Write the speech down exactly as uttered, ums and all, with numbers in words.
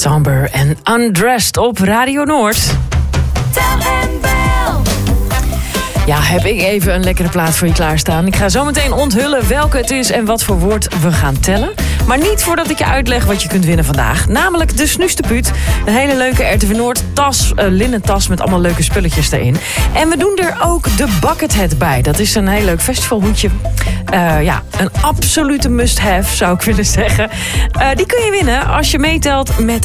Somber en Undressed op Radio Noord. Tel en bel. Ja, heb ik even een lekkere plaat voor je klaarstaan. Ik ga zo meteen onthullen welke het is en wat voor woord we gaan tellen. Maar niet voordat ik je uitleg wat je kunt winnen vandaag. Namelijk de Snustepuut. Een hele leuke R T V Noord tas, uh, linnen tas met allemaal leuke spulletjes erin. En we doen er ook de Buckethead bij. Dat is een heel leuk festivalhoedje. Uh, ja, een absolute must-have zou ik willen zeggen. Uh, die kun je winnen als je meetelt met